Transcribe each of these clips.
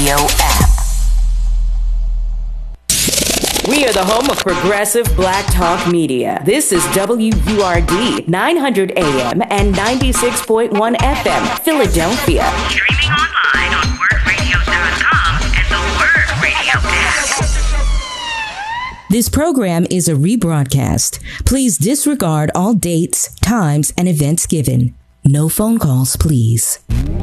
Radio app. We are the home of progressive black talk media. This is WURD 900 AM and 96.1 FM, Philadelphia. Streaming online on wordradio.com and the Word Radio app. This program is a rebroadcast. Please disregard all dates, times, and events given. No phone calls, please.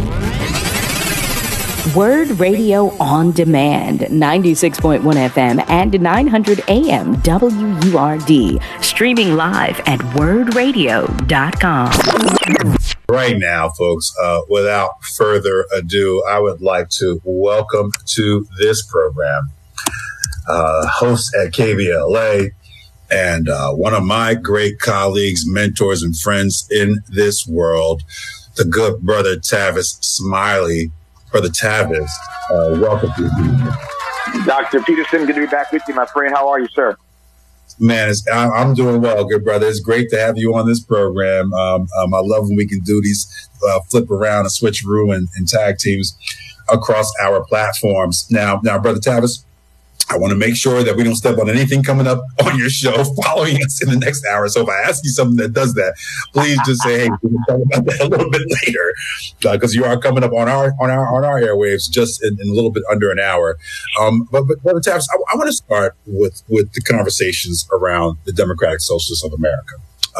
Word Radio on Demand, 96.1 FM and 900 AM WURD. Streaming live at wordradio.com. Right now, folks, without further ado, I would like to welcome to this program host at KBLA and one of my great colleagues, mentors, and friends in this world, the good brother Tavis Smiley. Brother Tavis, welcome to you. Dr. Peterson, good to be back with you, my friend. How are you, sir? Man, I'm doing well, good brother. It's great to have you on this program. I love when we can do these flip around and switch room and tag teams across our platforms. Now, Brother Tavis, I want to make sure that we don't step on anything coming up on your show following us in the next hour. So if I ask you something that does that, please just say, hey, we can talk about that a little bit later, because you are coming up on our airwaves just in a little bit under an hour. But Brother Tavis, I want to start with the conversations around the Democratic Socialists of America.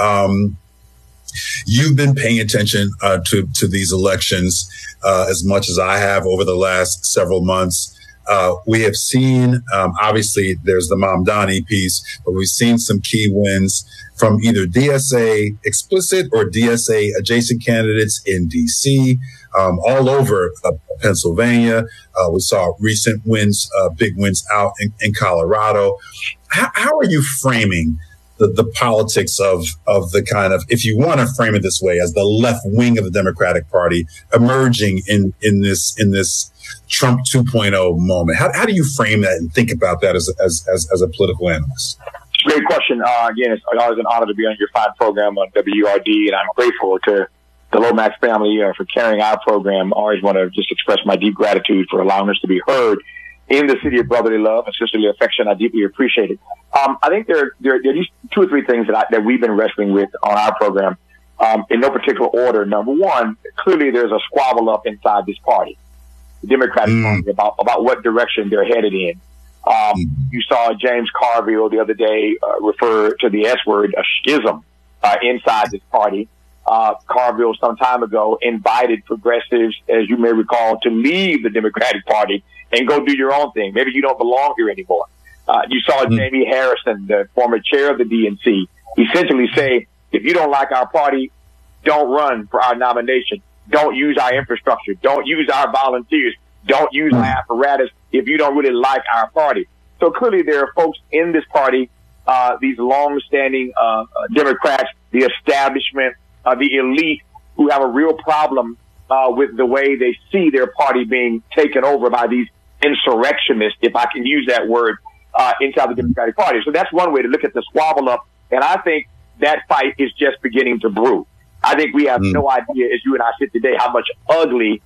You've been paying attention to these elections as much as I have over the last several months. We have seen, obviously, there's the Mamdani piece, but we've seen some key wins from either DSA explicit or DSA adjacent candidates in D.C., all over Pennsylvania. We saw recent wins, big wins out in Colorado. How are you framing the politics of the kind of, if you want to frame it this way, as the left wing of the Democratic Party emerging in this Trump 2.0 moment? How do you frame that and think about that as a political analyst? Great question. Again, it's always an honor to be on your fine program on WURD, and I'm grateful to the Lomax family for carrying our program. I always want to just express my deep gratitude for allowing us to be heard in the city of brotherly love and sisterly affection. I deeply appreciate it. I think there are at least two or three things that we've been wrestling with on our program, in no particular order. Number one, clearly there's a squabble up inside this party, the Democratic Party, about what direction they're headed in. You saw James Carville the other day refer to the S word, a schism, inside this party. Carville some time ago invited progressives, as you may recall, to leave the Democratic Party and go do your own thing. Maybe you don't belong here anymore. You saw Jamie Harrison, the former chair of the DNC, essentially say, if you don't like our party, don't run for our nomination. Don't use our infrastructure. Don't use our volunteers. Don't use our apparatus if you don't really like our party. So clearly there are folks in this party, these long-standing Democrats, the establishment, the elite, who have a real problem with the way they see their party being taken over by these insurrectionists, if I can use that word, inside the Democratic Party. So that's one way to look at the squabble up. And I think that fight is just beginning to brew. I think we have no idea, as you and I sit today, how much uglier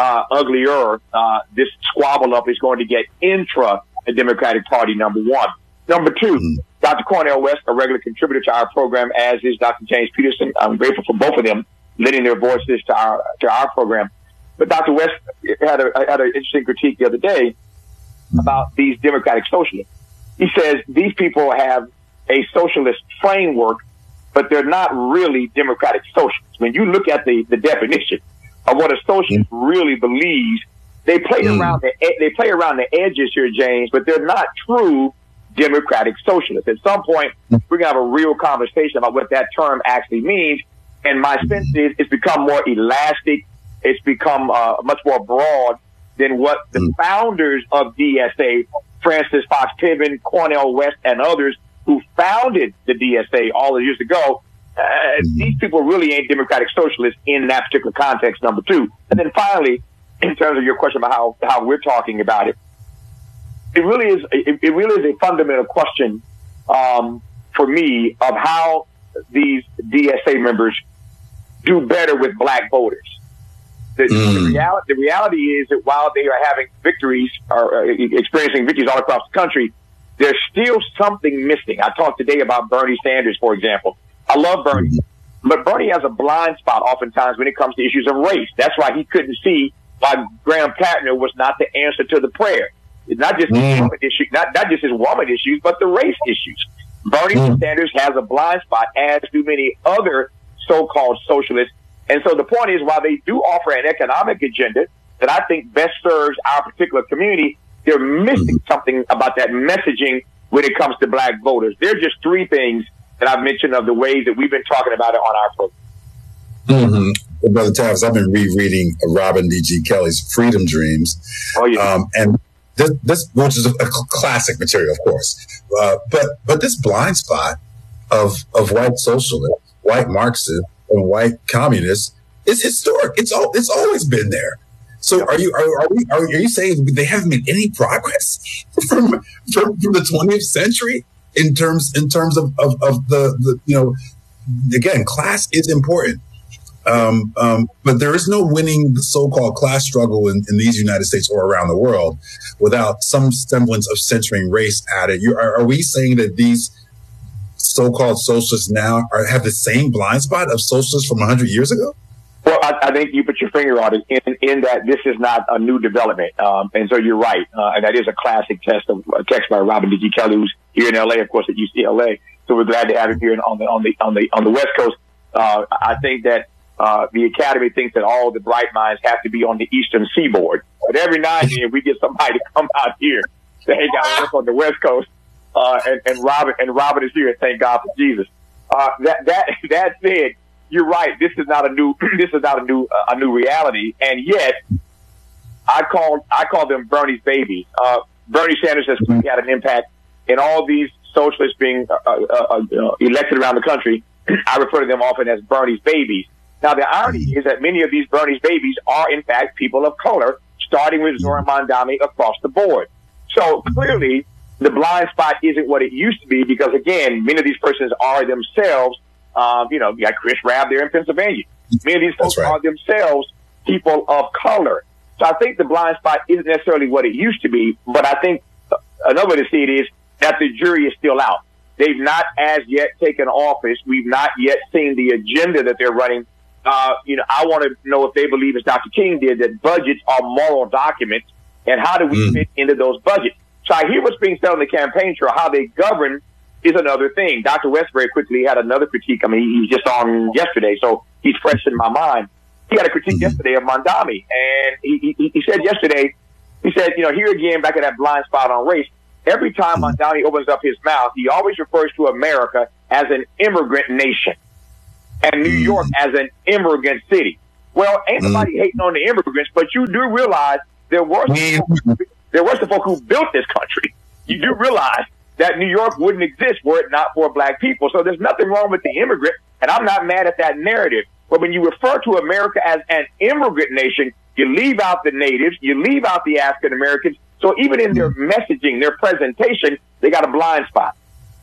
this squabble up is going to get intra the Democratic Party, number one. Number two, Dr. Cornel West, a regular contributor to our program, as is Dr. James Peterson. I'm grateful for both of them lending their voices to our program. But Dr. West had an interesting critique the other day about these Democratic socialists. He says these people have a socialist framework, but they're not really Democratic socialists. When you look at the definition of what a socialist really believes, they play around the edges here, James, but they're not true Democratic socialists. At some point, we're going to have a real conversation about what that term actually means. And my sense is it's become more elastic. It's become much more broad than what the founders of DSA, Francis Fox Piven, Cornel West, and others who founded the DSA all the years ago. These people really ain't Democratic socialists in that particular context, number two. And then finally, in terms of your question about how we're talking about it, it really is a fundamental question for me of how these DSA members do better with black voters. The reality is that while they are having victories or experiencing victories all across the country, there's still something missing. I talked today about Bernie Sanders, for example. I love Bernie, but Bernie has a blind spot oftentimes when it comes to issues of race. That's why he couldn't see why Graham Pattner was not the answer to the prayer. It's not just his woman issue, not just his woman issues, but the race issues. Bernie Sanders has a blind spot, as do many other so-called socialists. And so the point is, while they do offer an economic agenda that I think best serves our particular community, they're missing something about that messaging when it comes to black voters. There are just three things that I've mentioned of the ways that we've been talking about it on our program. Well, Brother Tavis, I've been rereading Robin D.G. Kelly's Freedom Dreams. Oh, yeah. And this, which is a classic material, of course. But this blind spot of white socialists, white Marxists, and white communists is historic. It's always been there. So are you saying they haven't made any progress from the 20th century in terms of the again, class is important. But there is no winning the so-called class struggle in these United States or around the world without some semblance of centering race added. Are we saying that these so-called socialists now have the same blind spot of socialists from 100 years ago? Well, I think you put your finger on it in that this is not a new development. And so you're right. And that is a classic text by Robin D.G. Kelly, who's here in L.A., of course, at UCLA. So we're glad to have him here on the West Coast. I think that the Academy thinks that all the bright minds have to be on the Eastern Seaboard. But every now and then we get somebody to come out here to hang out with us on the West Coast. And Robin is here. Thank God for Jesus. That said, you're right. This is not a new reality. And yet, I call them Bernie's babies. Bernie Sanders has had an impact in all these socialists being elected around the country. I refer to them often as Bernie's babies. Now, the irony is that many of these Bernie's babies are, in fact, people of color, starting with Zoran Mondani across the board. So clearly, the blind spot isn't what it used to be because, again, many of these persons are themselves, you got Chris Rabb there in Pennsylvania. Many of these folks are themselves people of color. So I think the blind spot isn't necessarily what it used to be, but I think another way to see it is that the jury is still out. They've not as yet taken office. We've not yet seen the agenda that they're running. I want to know if they believe, as Dr. King did, that budgets are moral documents, and how do we fit into those budgets? So I hear what's being said on the campaign trail. How they govern is another thing. Dr. West very quickly had another critique. I mean, he was just on yesterday, so he's fresh in my mind. He had a critique yesterday of Mondani, and he said yesterday, here again, back at that blind spot on race, every time Mondani opens up his mouth, he always refers to America as an immigrant nation and New York as an immigrant city. Well, ain't nobody hating on the immigrants, but you do realize there were some folk who built this country. You do realize that New York wouldn't exist were it not for black people. So there's nothing wrong with the immigrant, and I'm not mad at that narrative. But when you refer to America as an immigrant nation, you leave out the natives, you leave out the African Americans. So even in their messaging, their presentation, they got a blind spot.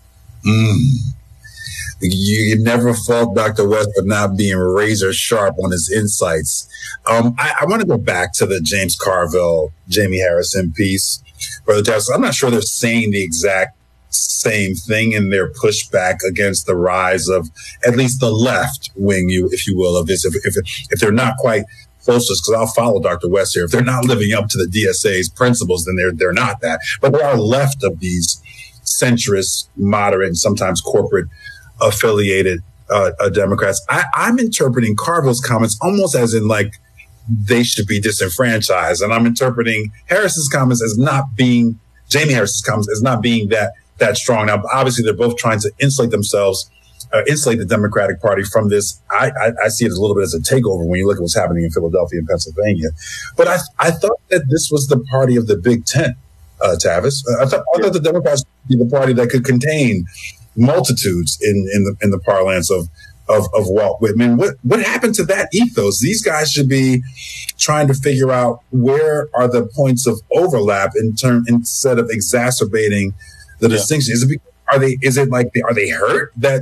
You never fault Dr. West for not being razor sharp on his insights. I want to go back to the James Carville, Jamie Harrison piece. Brother Tavis, I'm not sure they're saying the exact same thing in their pushback against the rise of at least the left wing, if you will, of this. If they're not quite socialist, because I'll follow Dr. West here. If they're not living up to the DSA's principles, then they're not that. But they are left of these centrist, moderate, and sometimes corporate affiliated Democrats. I'm interpreting Carville's comments almost as in like they should be disenfranchised, and I'm interpreting Harrison's comments as not being Jamie Harrison's comments as not being that strong. Now, obviously, they're both trying to insulate themselves, insulate the Democratic Party from this. I see it as a little bit as a takeover when you look at what's happening in Philadelphia and Pennsylvania. But I thought that this was the party of the Big Tent, Tavis. I thought the Democrats would be the party that could contain multitudes in the parlance of Walt Whitman. What happened to that ethos? These guys should be trying to figure out where are the points of overlap instead of exacerbating the distinction. Is it like are they hurt that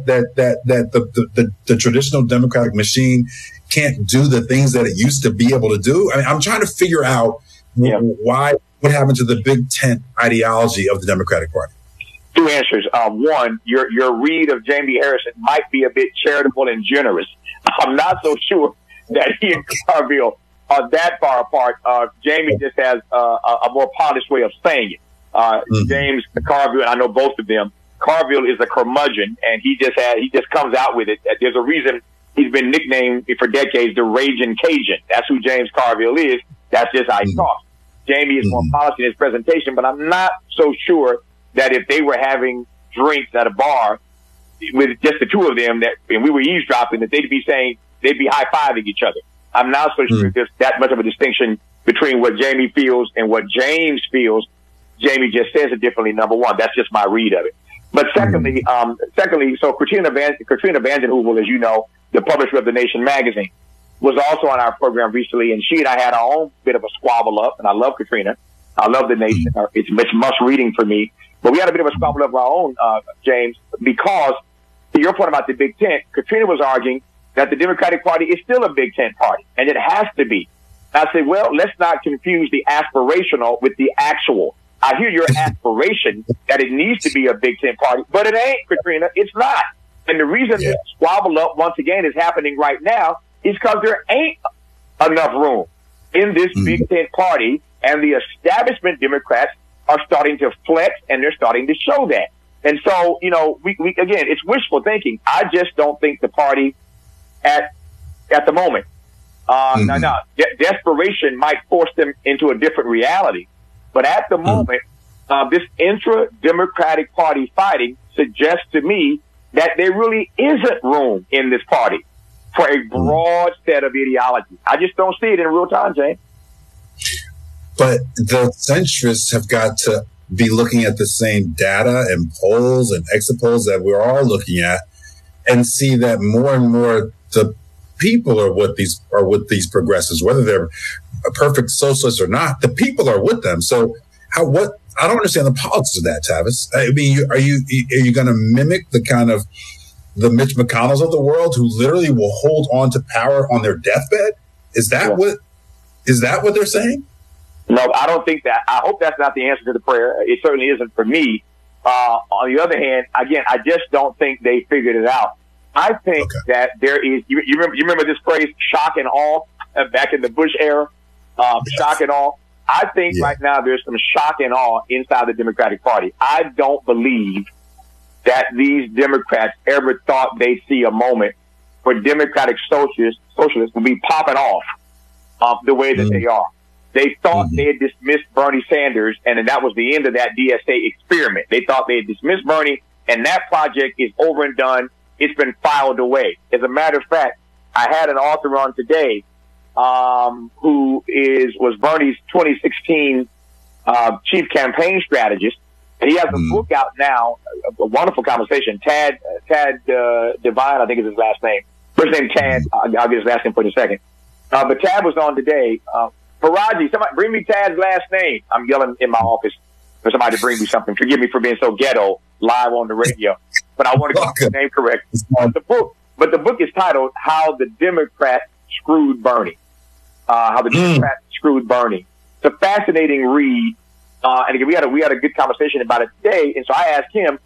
the traditional Democratic machine can't do the things that it used to be able to do? I mean, I'm trying to figure out what happened to the big tent ideology of the Democratic Party. Two answers. One, your read of Jamie Harrison might be a bit charitable and generous. I'm not so sure that he and Carville are that far apart. Jamie just has a more polished way of saying it. James Carville, and I know both of them. Carville is a curmudgeon, and he just comes out with it. There's a reason he's been nicknamed for decades the Raging Cajun. That's who James Carville is. That's just how he talks. Jamie is more polished in his presentation, but I'm not so sure that if they were having drinks at a bar with just the two of them, and we were eavesdropping, that they'd be high-fiving each other. I'm not so sure there's that much of a distinction between what Jamie feels and what James feels. Jamie just says it differently, number one. That's just my read of it. But secondly, so Katrina Vanden Heuvel, as you know, the publisher of The Nation magazine, was also on our program recently, and she and I had our own bit of a squabble up, and I love Katrina. I love The Nation. It's must reading for me. But we had a bit of a squabble of our own, James, because to your point about the Big Tent, Katrina was arguing that the Democratic Party is still a Big Tent party, and it has to be. I said, well, let's not confuse the aspirational with the actual. I hear your aspiration that it needs to be a Big Tent party, but it ain't, Katrina. It's not. And the reason this squabble up, once again, is happening right now is because there ain't enough room in this Big Tent party, and the establishment Democrats are starting to flex, and they're starting to show that. And so, we again, it's wishful thinking. I just don't think the party at the moment, desperation might force them into a different reality. But at the moment, this intra-Democratic Party fighting suggests to me that there really isn't room in this party for a broad set of ideologies. I just don't see it in real time, James. But the centrists have got to be looking at the same data and polls and exit polls that we're all looking at, and see that more and more the people are with these progressives, whether they're a perfect socialist or not. The people are with them. So I don't understand the politics of that, Tavis. I mean, are you going to mimic the kind of the Mitch McConnells of the world who literally will hold on to power on their deathbed? Is that what they're saying? No, I don't think that. I hope that's not the answer to the prayer. It certainly isn't for me. On the other hand, again, I just don't think they figured it out. I think that there is, you remember this phrase, shock and awe, back in the Bush era? Shock and awe. I think right now there's some shock and awe inside the Democratic Party. I don't believe that these Democrats ever thought they'd see a moment where Democratic socialists would be popping off the way that they are. They thought they had dismissed Bernie Sanders, and then that was the end of that DSA experiment. They thought they had dismissed Bernie, and that project is over and done. It's been filed away. As a matter of fact, I had an author on today who was Bernie's 2016 chief campaign strategist, and he has a book out now, a wonderful conversation. Tad Devine, I think is his last name. First name Tad. I'll get his last name for in a second. But Tad was on today. Faraji, somebody bring me Tad's last name. I'm yelling in my office for somebody to bring me something. Forgive me for being so ghetto live on the radio, but I want to get the name correct. The book is titled "How the Democrats Screwed Bernie." How the Democrats screwed Bernie. It's a fascinating read, and again, we had a good conversation about it today. And so I asked him,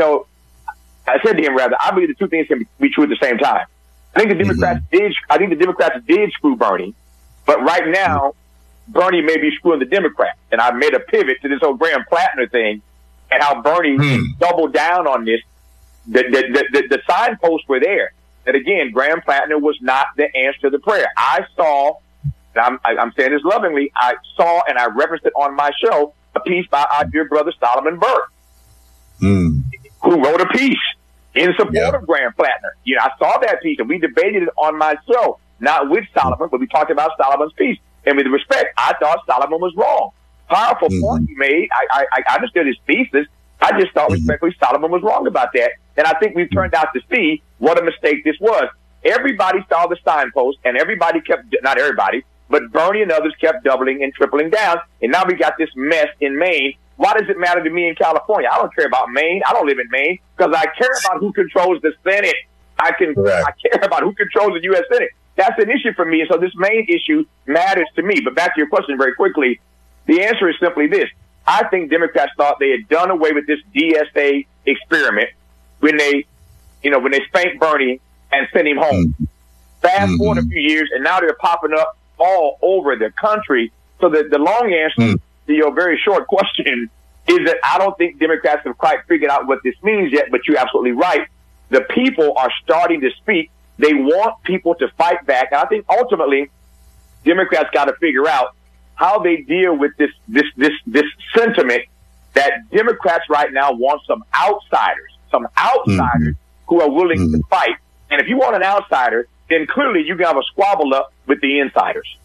I said to him rather, I believe the two things can be true at the same time. I think the Democrats did screw Bernie, but right now Bernie may be screwing the Democrats. And I made a pivot to this whole Graham Plattner thing and how Bernie doubled down on this. The signposts were there. That again, Graham Plattner was not the answer to the prayer. I saw, and I'm saying this lovingly, I saw and I referenced it on my show, a piece by our dear brother Solomon Burke, who wrote a piece in support of Graham Plattner. I saw that piece and we debated it on my show, not with Solomon, but we talked about Solomon's piece. And with respect, I thought Solomon was wrong. Powerful point he made. I understood his thesis. I just thought respectfully Solomon was wrong about that. And I think we've turned out to see what a mistake this was. Everybody saw the signpost and everybody kept, not everybody, But Bernie and others kept doubling and tripling down. And now we got this mess in Maine. Why does it matter to me in California? I don't care about Maine. I don't live in Maine because I care about who controls the Senate. I care about who controls the U.S. Senate. That's an issue for me. And so this Maine issue matters to me. But back to your question very quickly, the answer is simply this. I think Democrats thought they had done away with this DSA experiment when they spanked Bernie and sent him home. Fast forward a few years, and now they're popping up all over the country. So the long answer to your very short question is that I don't think Democrats have quite figured out what this means yet, but you're absolutely right. The people are starting to speak. They want people to fight back. And I think ultimately Democrats got to figure out how they deal with this sentiment that Democrats right now want some outsiders who are willing to fight. And if you want an outsider, then clearly you can have a squabble up with the insiders.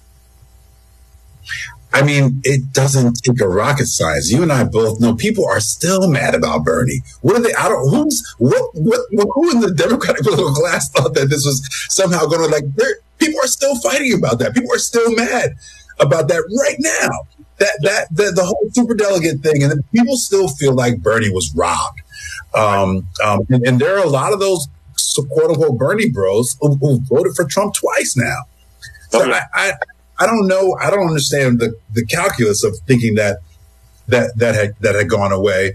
I mean, it doesn't take a rocket science. You and I both know people are still mad about Bernie. What are they? Who in the Democratic political class thought that this was somehow going to people are still fighting about that. People are still mad about that right now. The whole superdelegate thing, and people still feel like Bernie was robbed. And there are a lot of those quote unquote Bernie bros who voted for Trump twice now. So I don't know. I don't understand the calculus of thinking that had gone away.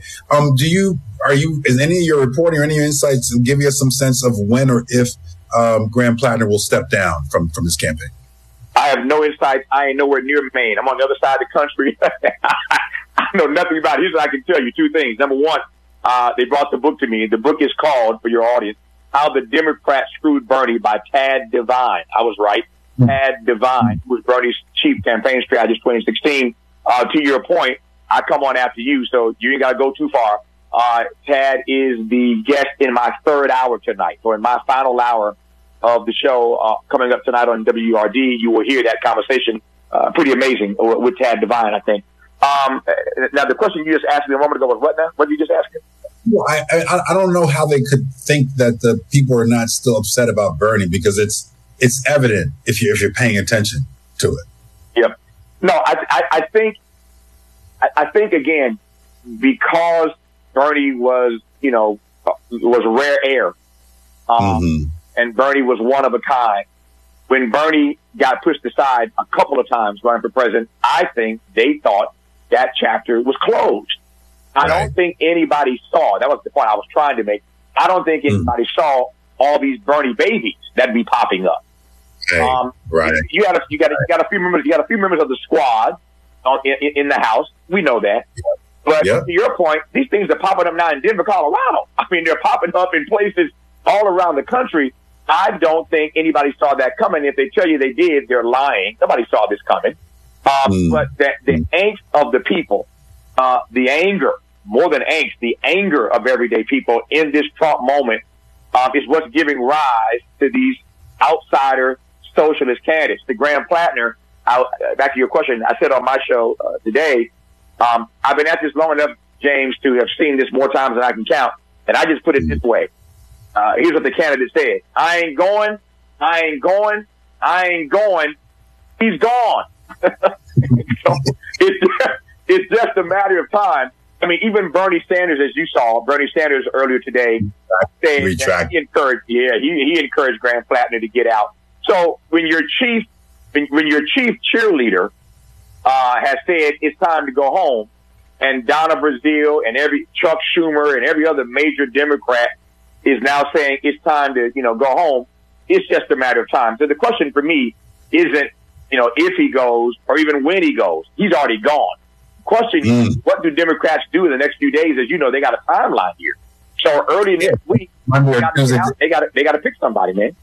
Is any of your reporting or any of your insights give you some sense of when or if Graham Plattner will step down from his campaign? I have no insight. I ain't nowhere near Maine. I'm on the other side of the country. I know nothing about it. Here's what I can tell you. Two things. Number one, they brought the book to me. The book is called, for your audience, How the Democrats Screwed Bernie by Tad Devine. I was right. Tad Devine, who was Bernie's chief campaign strategist 2016. To your point, I come on after you, so you ain't got to go too far. Tad is the guest in my third hour tonight, or in my final hour of the show coming up tonight on WURD. You will hear that conversation. Pretty amazing with Tad Devine, I think. Now, the question you just asked me a moment ago was what now? What did you just ask me? Well, I don't know how they could think that the people are not still upset about Bernie, because it's evident if you're paying attention to it. Yep. No, I think again, because Bernie was rare air, and Bernie was one of a kind. When Bernie got pushed aside a couple of times running for president, I think they thought that chapter was closed. I don't think anybody saw, that was the point I was trying to make. I don't think anybody saw all these Bernie babies that'd be popping up. Right. You got a few members of the squad in the House. We know that. But to your point, these things are popping up now in Denver, Colorado. I mean, they're popping up in places all around the country. I don't think anybody saw that coming. If they tell you they did, they're lying. Nobody saw this coming. But the angst of the people, the anger, more than angst, the anger of everyday people in this Trump moment is what's giving rise to these outsider socialist candidates. The Graham Plattner, back to your question, I said on my show today, I've been at this long enough, James, to have seen this more times than I can count. And I just put it this way. Here's what the candidate said. I ain't going. He's gone. So it's just a matter of time. I mean, even Bernie Sanders, as you saw, Bernie Sanders earlier today said that he encouraged Graham Plattner to get out. So when your chief cheerleader has said it's time to go home, and Donna Brazile and Chuck Schumer and every other major Democrat is now saying it's time to go home, it's just a matter of time. So the question for me isn't if he goes or even when he goes. He's already gone. Question is, what do Democrats do in the next few days? As you know, they got a timeline here. So early next week, they got to pick somebody, man.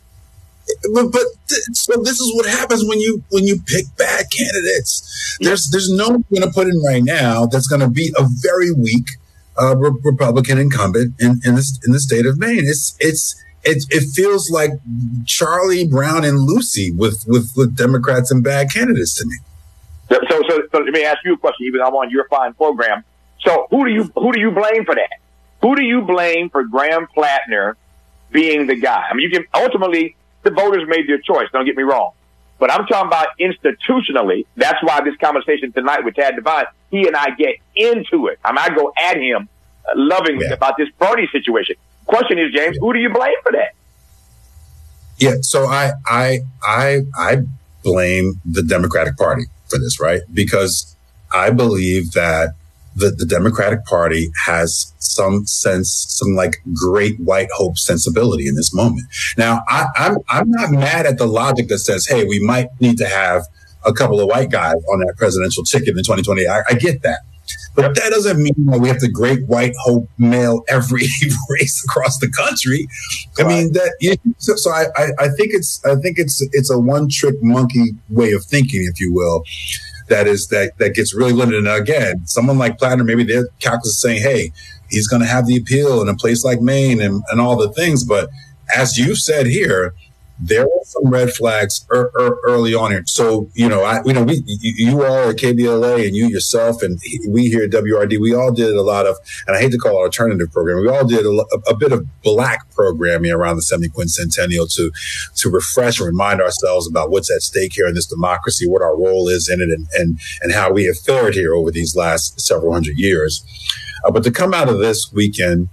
So this is what happens when you pick bad candidates. There's no one going to put in right now that's going to beat a very weak Republican incumbent in the state of Maine. It feels like Charlie Brown and Lucy with Democrats and bad candidates to me. So let me ask you a question, even though I'm on your fine program. So who do you blame for that? Who do you blame for Graham Plattner being the guy? I mean, ultimately, the voters made their choice. Don't get me wrong. But I'm talking about institutionally. That's why this conversation tonight with Tad Devine, he and I get into it. I go at him lovingly about this Bernie situation. Question is, James, who do you blame for that? Yeah, so I blame the Democratic Party for this, right? Because I believe that the Democratic Party has some like great white hope sensibility in this moment. Now, I'm not mad at the logic that says, hey, we might need to have a couple of white guys on that presidential ticket in 2020. I get that. But that doesn't mean that we have to great white hope mail every race across the country. I mean so I think it's a one trick monkey way of thinking, if you will. That gets really limited. And again, someone like Plattner, maybe their calculus is saying, hey, he's going to have the appeal in a place like Maine and all the things. But as you said here, there were some red flags early on here. So, you all at KBLA and you yourself and we here at WRD, we all did a lot of, and I hate to call it alternative programming, we all did a bit of black programming around the semi-quincentennial to refresh and remind ourselves about what's at stake here in this democracy, what our role is in it, and how we have fared here over these last several hundred years. But to come out of this weekend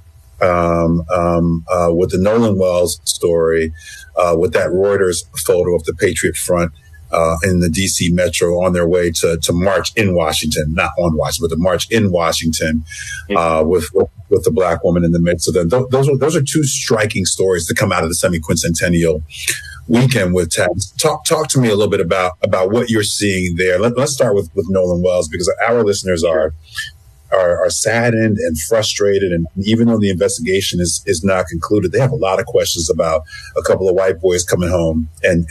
with the Nolan Wells story, with that Reuters photo of the Patriot Front in the D.C. Metro on their way to march in Washington, not on Washington, but to march in Washington with the black woman in the midst of them. Those are two striking stories to come out of the semi-quincentennial weekend with Tad. Talk to me a little bit about what you're seeing there. Let's start with Nolan Wells, because our listeners are saddened and frustrated, and even though the investigation is not concluded, they have a lot of questions about a couple of white boys coming home and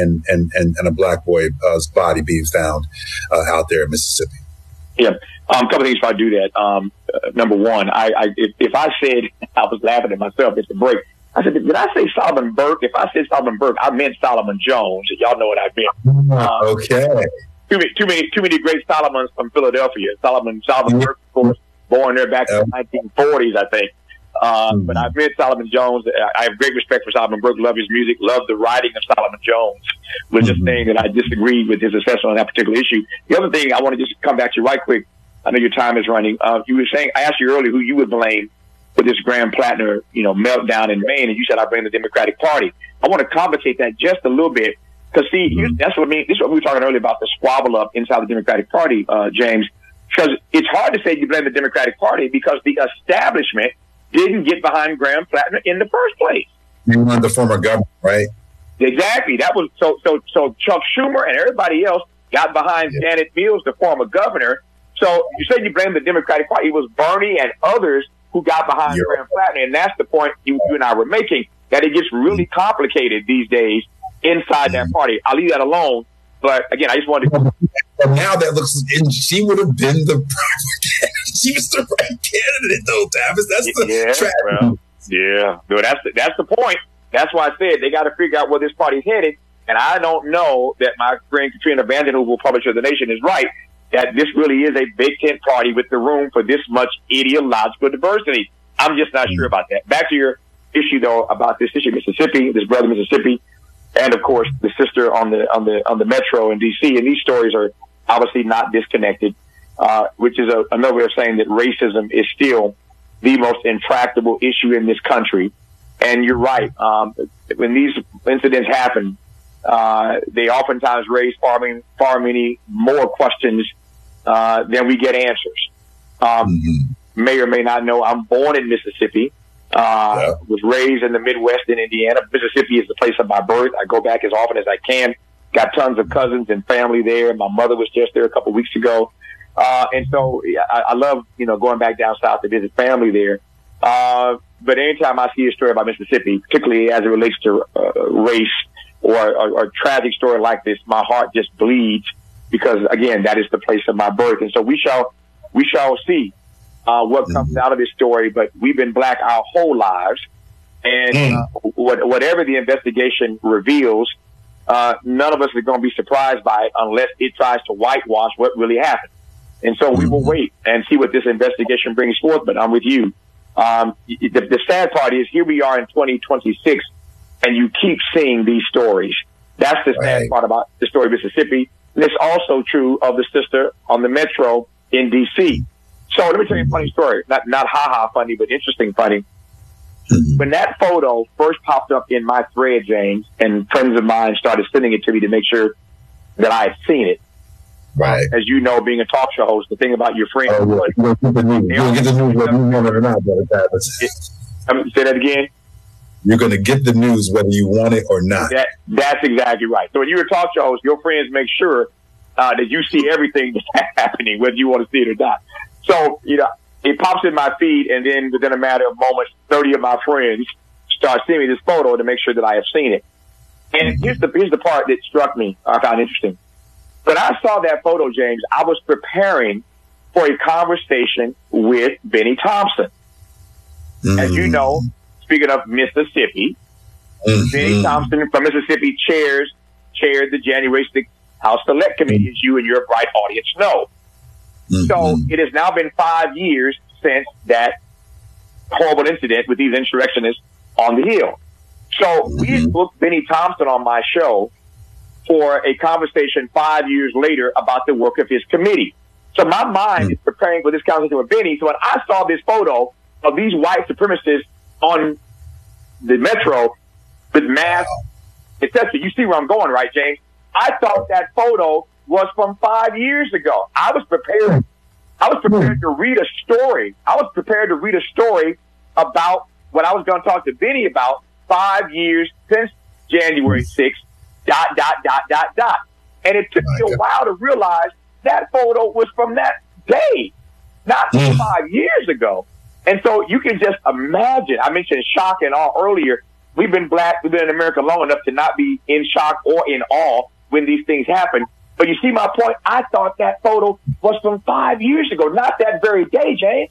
a black boy's body being found out there in Mississippi. Yeah, a couple of things before I do that. Number one, if I said, I was laughing at myself at the break. I said, did I say Solomon Burke? If I said Solomon Burke, I meant Solomon Jones. Y'all know what I meant. Okay. Too many great Solomons from Philadelphia. Solomon Burke, of course, born there back in the 1940s, I think. But I met Solomon Jones. I have great respect for Solomon Burke. Love his music. Love the writing of Solomon Jones. Was just saying that I disagreed with his assessment on that particular issue. The other thing I want to just come back to right quick. I know your time is running. You were saying, I asked you earlier who you would blame for this Graham Plattner, meltdown in Maine, and you said I blame the Democratic Party. I want to complicate that just a little bit. Because, that's what I mean. This is what we were talking earlier about, the squabble up inside the Democratic Party, James. Because it's hard to say you blame the Democratic Party because the establishment didn't get behind Graham Plattner in the first place. You wanted the former governor, right? Exactly. That was so Chuck Schumer and everybody else got behind Janet Mills, the former governor. So you said you blame the Democratic Party. It was Bernie and others who got behind Graham Plattner. And that's the point you and I were making, that it gets really complicated these days inside that party. I'll leave that alone. But again, I just wanted to. But now that looks, and she would have been she was the right candidate, though, Tavis. That's the No, that's the point. That's why I said they got to figure out where this party's headed. And I don't know that my friend Katrina Vanden Heuvel, publisher of The Nation, is right, that this really is a big tent party with the room for this much ideological diversity. I'm just not sure about that. Back to your issue, though, about this issue, Mississippi, this brother Mississippi. And of course, the sister on the metro in D.C. And these stories are obviously not disconnected, which is another way of saying that racism is still the most intractable issue in this country. And you're right. When these incidents happen, they oftentimes raise far many more questions than we get answers. May or may not know, I'm born in Mississippi. Was raised in the Midwest in Indiana. Mississippi is the place of my birth. I go back as often as I can. Got tons of cousins and family there. My mother was just there a couple of weeks ago. And so I love, going back down south to visit family there. But anytime I see a story about Mississippi, particularly as it relates to race or a tragic story like this, my heart just bleeds because, again, that is the place of my birth. And so we shall see what comes out of this story, but we've been black our whole lives. And whatever the investigation reveals, none of us are going to be surprised by it unless it tries to whitewash what really happened. And so we will wait and see what this investigation brings forth. But I'm with you. The sad part is here we are in 2026, and you keep seeing these stories. That's the sad part about the story of Mississippi. And it's also true of the sister on the Metro in D.C. So let me tell you a funny story. Not ha-ha funny, but interesting funny. When that photo first popped up in my thread, James, and friends of mine started sending it to me to make sure that I had seen it. Right. As you know, being a talk show host, the thing about your friends. You'll get the news whether you want it or not, Brother Tavis. Say that again? You're going to get the news whether you want it or not. That's exactly right. So when you're a talk show host, your friends make sure that you see everything that's happening, whether you want to see it or not. So, it pops in my feed, and then within a matter of moments, 30 of my friends start sending me this photo to make sure that I have seen it. And here's the part that struck me, I found interesting. When I saw that photo, James, I was preparing for a conversation with Benny Thompson. As you know, speaking of Mississippi, Benny Thompson from Mississippi chaired the January 6th House Select Committee, as you and your bright audience know. So it has now been 5 years since that horrible incident with these insurrectionists on the Hill. So we booked Benny Thompson on my show for a conversation 5 years later about the work of his committee. So my mind is preparing for this conversation with Benny. So when I saw this photo of these white supremacists on the Metro with masks, etc., you see where I'm going, right, James? I thought that photo was from 5 years ago. I was prepared to read a story. I was prepared to read a story about what I was going to talk to Benny about 5 years since January 6th, ... And it took me a while to realize that photo was from that day, not from 5 years ago. And so you can just imagine, I mentioned shock and awe earlier. We've been in America long enough to not be in shock or in awe when these things happen. But you see my point? I thought that photo was from 5 years ago, not that very day, James.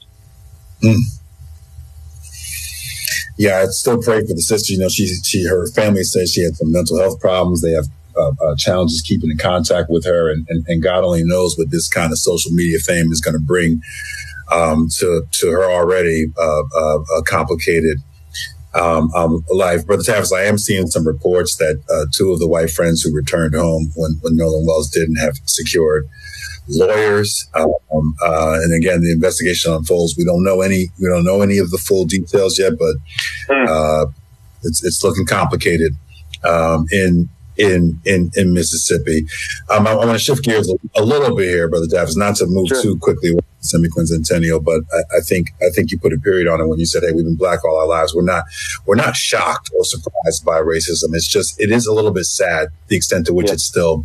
Yeah, I still pray for the sister. Her family says she had some mental health problems. They have challenges keeping in contact with her, and God only knows what this kind of social media fame is going to bring to her already complicated life. Brother Tavis, I am seeing some reports that two of the white friends who returned home when Nolan Wells didn't have secured lawyers. And again, the investigation unfolds. We don't know any of the full details yet, but it's looking complicated in Mississippi. I want to shift gears a little bit here, Brother Tavis, not to move too quickly with the semiquincentennial, but I think you put a period on it when you said, "Hey, we've been black all our lives." We're not shocked or surprised by racism. It is a little bit sad the extent to which it still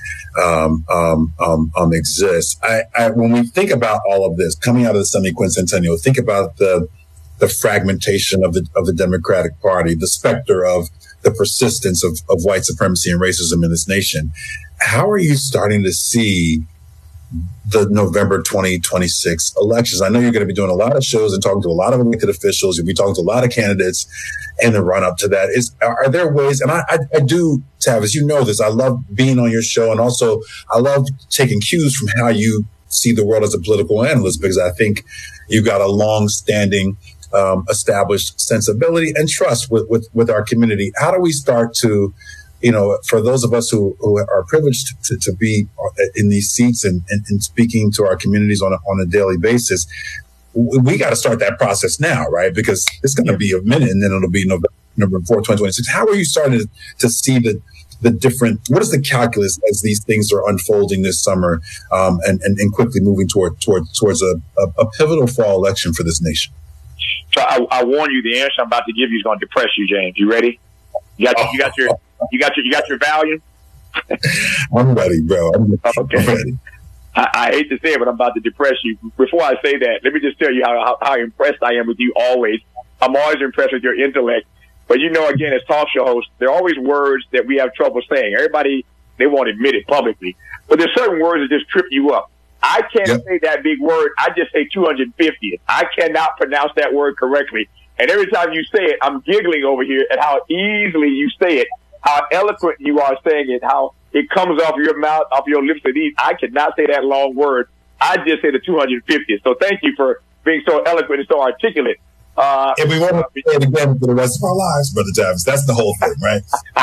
exists. When we think about all of this coming out of the semiquincentennial, think about the fragmentation of the Democratic Party, the specter of the persistence of white supremacy and racism in this nation. How are you starting to see the November 2026 elections? I know you're going to be doing a lot of shows and talking to a lot of elected officials. You'll be talking to a lot of candidates in the run up to that. Are there ways, and I do, Tavis, you know this, I love being on your show, and also I love taking cues from how you see the world as a political analyst, because I think you've got a long-standing established sensibility and trust with our community. How do we start to, for those of us who are privileged to be in these seats and speaking to our communities on a daily basis, we got to start that process now, right? Because it's going to be a minute, and then it'll be November 4, 2026. How are you starting to see the different, what is the calculus as these things are unfolding this summer, and quickly moving towards a pivotal fall election for this nation? So I warn you, the answer I'm about to give you is going to depress you, James. You ready? You got your Valium? I'm ready, bro. I'm ready. I hate to say it, but I'm about to depress you. Before I say that, let me just tell you how impressed I am with you always. I'm always impressed with your intellect. But again, as talk show hosts, there are always words that we have trouble saying. Everybody, they won't admit it publicly. But there's certain words that just trip you up. I can't say that big word. I just say 250th. I cannot pronounce that word correctly. And every time you say it, I'm giggling over here at how easily you say it, how eloquent you are saying it, how it comes off your mouth, off your lips with ease. I cannot say that long word. I just say the 250th. So thank you for being so eloquent and so articulate. And we won't have to say it again for the rest of our lives, Brother Tavis. That's the whole thing, right?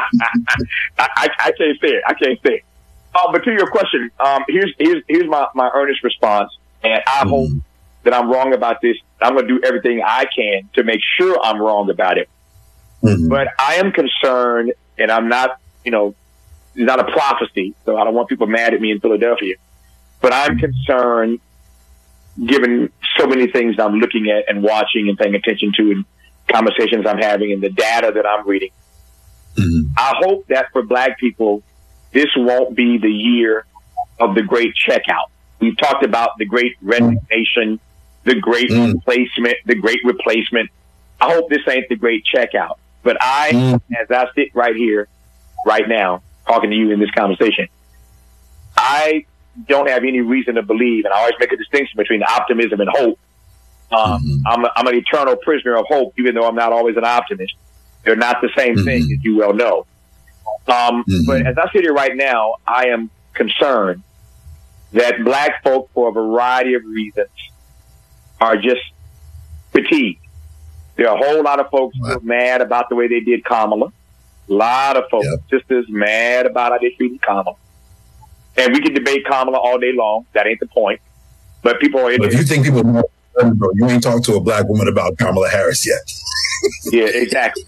I can't say it. I can't say it. But to your question, here's my earnest response, and I hope that I'm wrong about this. I'm going to do everything I can to make sure I'm wrong about it. But I am concerned, and I'm not, it's not a prophecy, so I don't want people mad at me in Philadelphia. But I'm concerned, given so many things I'm looking at and watching and paying attention to, and conversations I'm having, and the data that I'm reading. I hope that for Black people, this won't be the year of the great checkout. We've talked about the great resignation, the great replacement. I hope this ain't the great checkout. But as I sit right here, right now, talking to you in this conversation, I don't have any reason to believe, and I always make a distinction between optimism and hope. I'm an eternal prisoner of hope, even though I'm not always an optimist. They're not the same thing, as you well know. But as I sit here right now, I am concerned that Black folk, for a variety of reasons, are just fatigued. There are a whole lot of folks who are mad about the way they did Kamala. A lot of folks just as mad about how they treated Kamala. And we can debate Kamala all day long. That ain't the point. But people are... But if you think people know, you ain't talked to a Black woman about Kamala Harris yet. Yeah, exactly.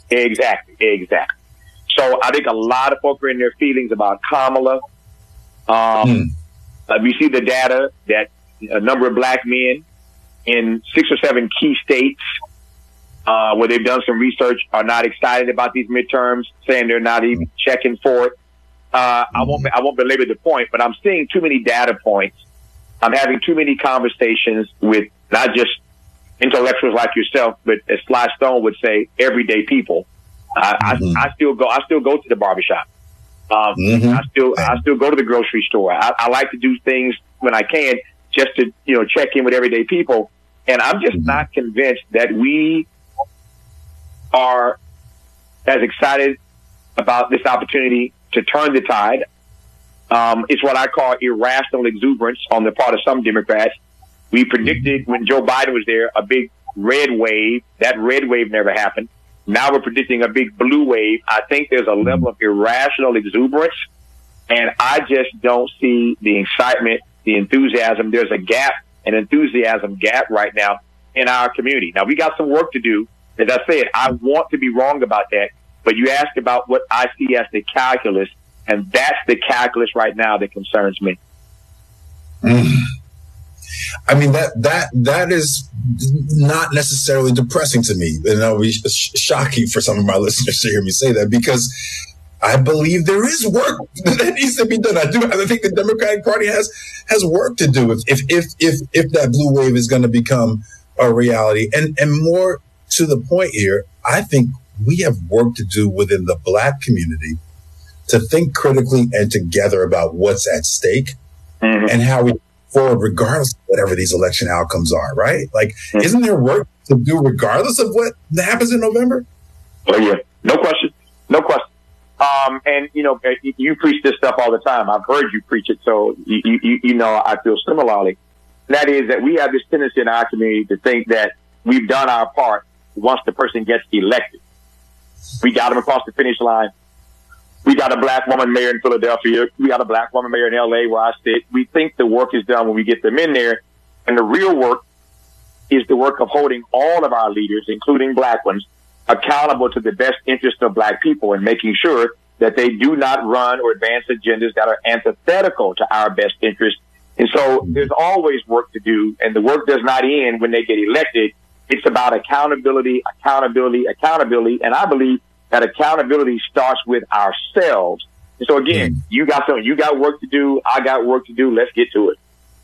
So I think a lot of folks are in their feelings about Kamala. We see the data that a number of Black men in 6 or 7 key states where they've done some research are not excited about these midterms, saying they're not even checking for it. I won't belabor the point, but I'm seeing too many data points. I'm having too many conversations with not just intellectuals like yourself, but as Sly Stone would say, everyday people. I still go to the barbershop. I still go to the grocery store. I like to do things when I can just to, check in with everyday people. And I'm just not convinced that we are as excited about this opportunity to turn the tide. It's what I call irrational exuberance on the part of some Democrats. We predicted when Joe Biden was there a big red wave. That red wave never happened. Now we're predicting a big blue wave. I think there's a level of irrational exuberance, and I just don't see the excitement, the enthusiasm. There's an enthusiasm gap right now in our community. Now, we got some work to do. As I said, I want to be wrong about that, but you asked about what I see as the calculus, and that's the calculus right now that concerns me. I mean, that is not necessarily depressing to me. And it'll be shocking for some of my listeners to hear me say that, because I believe there is work that needs to be done. I think the Democratic Party has work to do if that blue wave is going to become a reality. And more to the point here, I think we have work to do within the Black community to think critically and together about what's at stake and how we forward regardless of whatever these election outcomes are, right? Like, isn't there work to do regardless of what happens in November? Oh, yeah. No question. And, you preach this stuff all the time. I've heard you preach it, so I feel similarly. That is that we have this tendency in our community to think that we've done our part once the person gets elected. We got them across the finish line. We got a Black woman mayor in Philadelphia. We got a Black woman mayor in L.A. where I sit. We think the work is done when we get them in there. And the real work is the work of holding all of our leaders, including Black ones, accountable to the best interest of Black people and making sure that they do not run or advance agendas that are antithetical to our best interest. And so there's always work to do, and the work does not end when they get elected. It's about accountability. And I believe that accountability starts with ourselves. And so again, you got work to do. I got work to do. Let's get to it.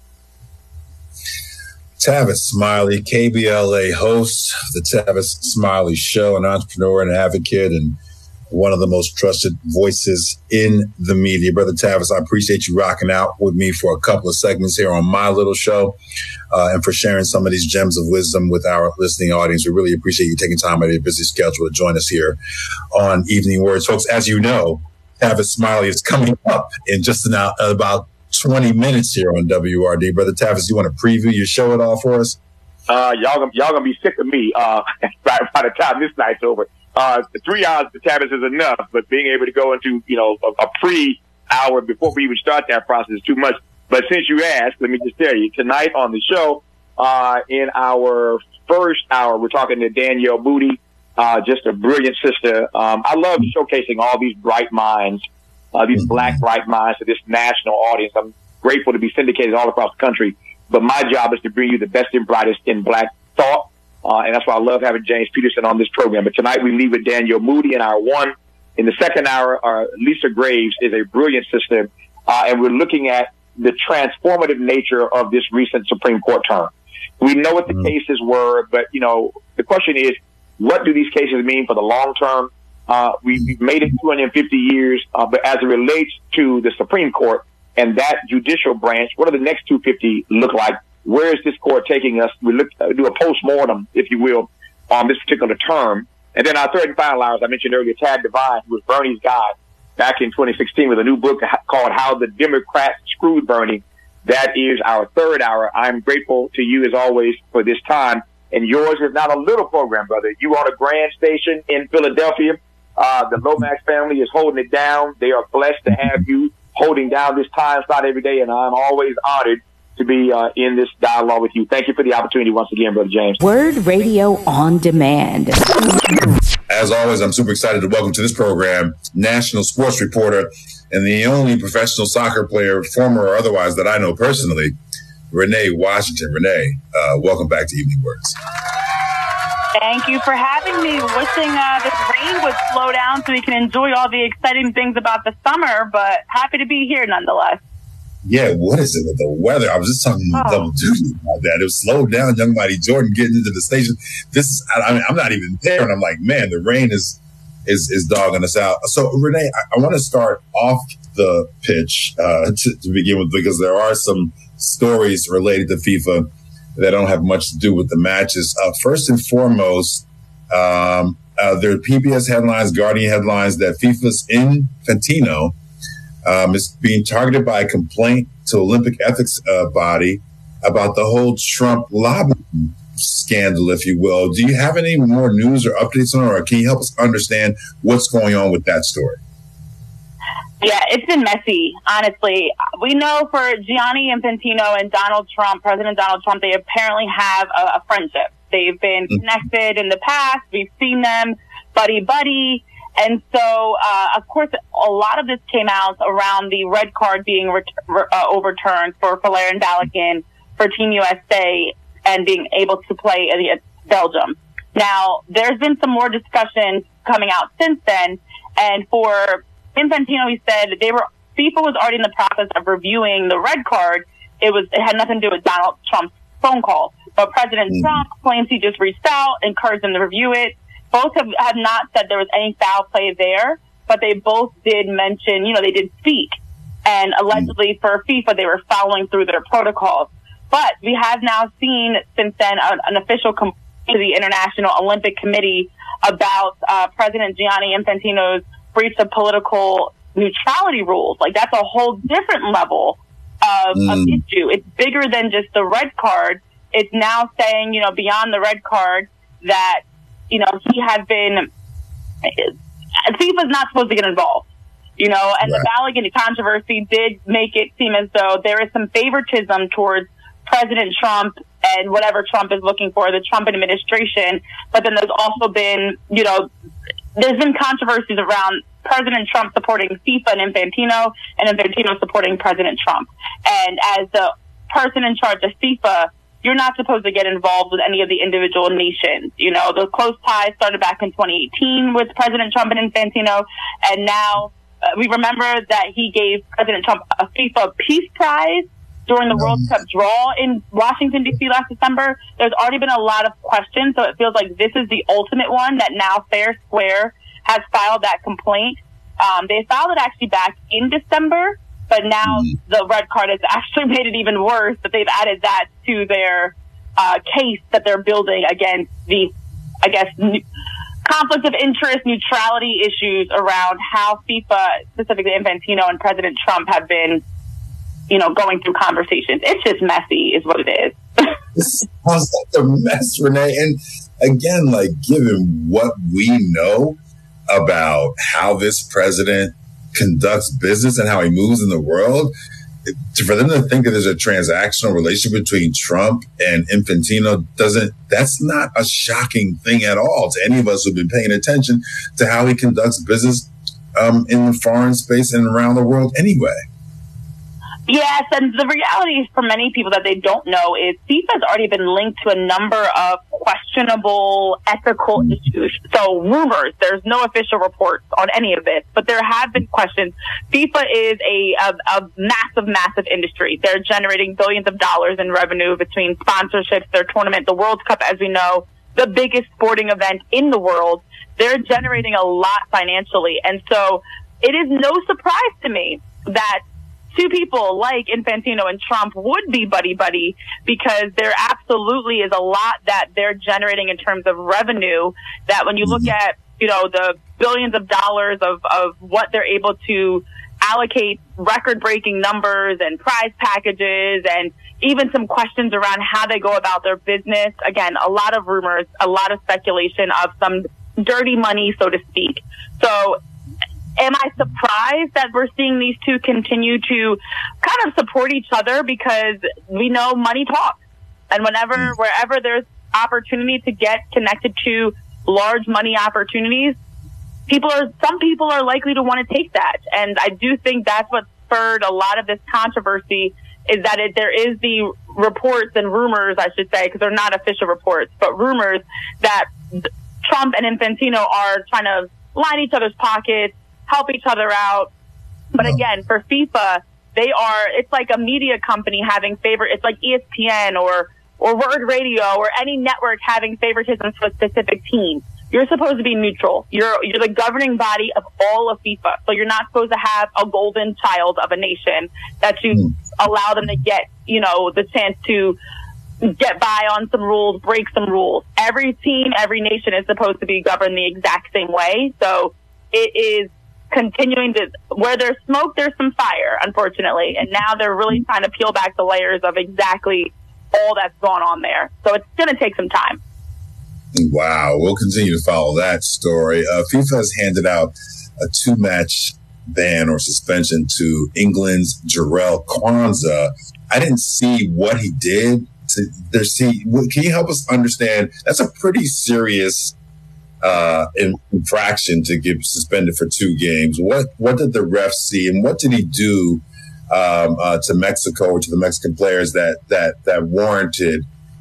Tavis Smiley, KBLA host of the Tavis Smiley Show, an entrepreneur and advocate, and one of the most trusted voices in the media. Brother Tavis, I appreciate you rocking out with me for a couple of segments here on my little show, and for sharing some of these gems of wisdom with our listening audience. We really appreciate you taking time out of your busy schedule to join us here on Evening Words. Folks, as you know, Tavis Smiley is coming up in just about 20 minutes here on WRD. Brother Tavis, you want to preview your show at all for us? y'all gonna be sick of me by the time this night's over. 3 hours to Tavis is enough, but being able to go into a pre-hour before we even start that process is too much. But since you asked, let me just tell you, tonight on the show, in our first hour, we're talking to Danielle Moody, just a brilliant sister. I love showcasing all these bright minds, these black bright minds to this national audience. I'm grateful to be syndicated all across the country, but my job is to bring you the best and brightest in black thought. And that's why I love having James Peterson on this program. But tonight we leave with Danielle Moody in hour one. In the second hour, Lisa Graves is a brilliant sister, and we're looking at the transformative nature of this recent Supreme Court term. We know what the cases were, but, the question is, what do these cases mean for the long term? We've made it 250 years, but as it relates to the Supreme Court and that judicial branch, what do the next 250 look like? Where is this court taking us? We do a post-mortem, if you will, on this particular term. And then our third and final hour, as I mentioned earlier, Tad Devine, who was Bernie's guy back in 2016 with a new book called How the Democrats Screwed Bernie. That is our third hour. I'm grateful to you, as always, for this time. And yours is not a little program, brother. You on a grand station in Philadelphia. The Lomax family is holding it down. They are blessed to have you holding down this time slot every day, and I'm always honored to be in this dialogue with you. Thank you for the opportunity once again, Brother James. Word Radio on Demand. As always, I'm super excited to welcome to this program national sports reporter and the only professional soccer player, former or otherwise, that I know personally, Renee Washington. Renee, welcome back to Evening Words. Thank you for having me. Wishing this rain would slow down so we can enjoy all the exciting things about the summer, but happy to be here nonetheless. Yeah, what is it with the weather? I was just talking to Double Duty about that. It was slowed down, young Mighty Jordan getting into the station. I'm not even there, and I'm like, man, the rain is dogging us out. So, Renee, I want to start off the pitch to begin with, because there are some stories related to FIFA that don't have much to do with the matches. First and foremost, there are PBS headlines, Guardian headlines, that FIFA's Infantino is being targeted by a complaint to Olympic ethics body about the whole Trump lobbying scandal, if you will. Do you have any more news or updates on it, or can you help us understand what's going on with that story? Yeah, it's been messy, honestly. We know for Gianni Infantino and Donald Trump, President Donald Trump, they apparently have a friendship. They've been connected in the past. We've seen them buddy-buddy. And so, of course, a lot of this came out around the red card being overturned for Valérien Balogun for Team USA and being able to play against Belgium. Now, there's been some more discussion coming out since then. And for Infantino, he said FIFA was already in the process of reviewing the red card. It had nothing to do with Donald Trump's phone call. But President Trump claims he just reached out, encouraged them to review it. Both have not said there was any foul play there, but they both did mention, they did speak. And allegedly for FIFA, they were following through their protocols. But we have now seen since then an official complaint to the International Olympic Committee about President Gianni Infantino's breach of political neutrality rules. Like, that's a whole different level of issue. It's bigger than just the red card. It's now saying, beyond the red card that, he had been, FIFA's not supposed to get involved, and the Balogun controversy did make it seem as though there is some favoritism towards President Trump and whatever Trump is looking for, the Trump administration. But then there's also been, there's been controversies around President Trump supporting FIFA and Infantino supporting President Trump. And as the person in charge of FIFA, you're not supposed to get involved with any of the individual nations. The close ties started back in 2018 with President Trump and Infantino. And now we remember that he gave President Trump a FIFA Peace Prize during the World Cup draw in Washington, D.C. last December. There's already been a lot of questions, so it feels like this is the ultimate one that now Fair Square has filed that complaint. They filed it actually back in December, but now the red card has actually made it even worse that they've added that to their case that they're building against the, conflict of interest, neutrality issues around how FIFA, specifically Infantino and President Trump, have been, going through conversations. It's just messy is what it is. This sounds like a mess, Renee. And again, like, given what we know about how this president conducts business and how he moves in the world, for them to think that there's a transactional relationship between Trump and Infantino that's not a shocking thing at all to any of us who've been paying attention to how he conducts business in the foreign space and around the world anyway. Yes, and the reality is for many people that they don't know is FIFA has already been linked to a number of questionable ethical issues. So rumors, there's no official reports on any of this, but there have been questions. FIFA is a massive industry. They're generating billions of dollars in revenue between sponsorships, their tournament, the World Cup, as we know, the biggest sporting event in the world. They're generating a lot financially. And so it is no surprise to me that two people like Infantino and Trump would be buddy-buddy, because there absolutely is a lot that they're generating in terms of revenue, that when you look at, the billions of dollars of what they're able to allocate, record-breaking numbers and prize packages, and even some questions around how they go about their business. Again, a lot of rumors, a lot of speculation of some dirty money, so to speak. So am I surprised that we're seeing these two continue to kind of support each other? Because we know money talks. And wherever there's opportunity to get connected to large money opportunities, some people are likely to want to take that. And I do think that's what spurred a lot of this controversy, is that there is the reports and rumors, I should say, because they're not official reports, but rumors that Trump and Infantino are trying to line each other's pockets, help each other out. But again, for FIFA, it's like a media company having it's like ESPN or Word Radio or any network having favoritism to a specific team. You're supposed to be neutral. You're the governing body of all of FIFA. So you're not supposed to have a golden child of a nation that you allow them to get, the chance to get by on some rules, break some rules. Every team, every nation is supposed to be governed the exact same way. So it is continuing to, where there's smoke, there's some fire, unfortunately. And now they're really trying to peel back the layers of exactly all that's gone on there. So it's going to take some time. Wow. We'll continue to follow that story. FIFA has handed out a 2-match ban or suspension to England's Jarell Quansah. I didn't see what he did. Can you help us understand? That's a pretty serious infraction to get suspended for 2 games. What did the refs see, and what did he do to Mexico or to the Mexican players that warranted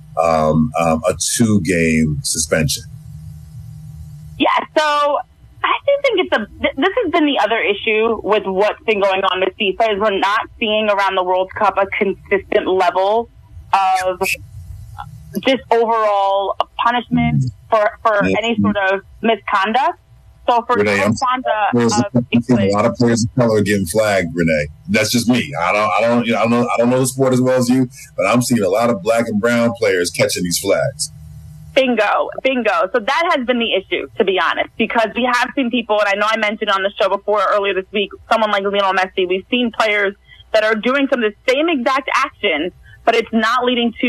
a 2-game suspension? Yeah, so I do think this has been the other issue with what's been going on with FIFA, is we're not seeing around the World Cup a consistent level of just overall punishment for any sort of misconduct. So for Renee, I'm seeing a lot of players of color getting flagged, Renee. That's just me. I don't know the sport as well as you, but I'm seeing a lot of black and brown players catching these flags. Bingo. So that has been the issue, to be honest, because we have seen people, and I know I mentioned on the show before earlier this week, someone like Lionel Messi. We've seen players that are doing some of the same exact action, but it's not leading to